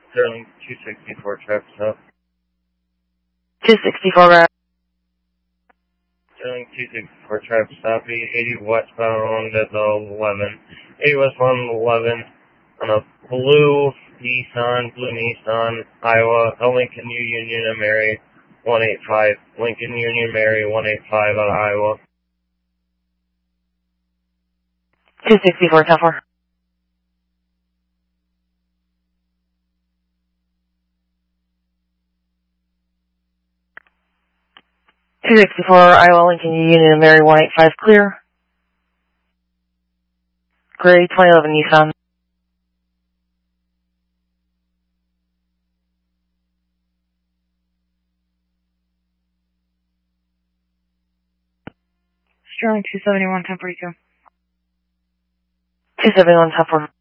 Sterling 264 traffic stop. 264 route. Sterling 264 traffic stop, 80 westbound at the 11. 80 westbound 11 on a blue Nissan, Iowa, Lincoln Union Mary 185. Lincoln Union Mary 185 out of Iowa. 264 10-4. .264 Iowa Lincoln Union Mary 185 clear. Gray 2011 Nissan. Sterling 271 1042. 271 10-4.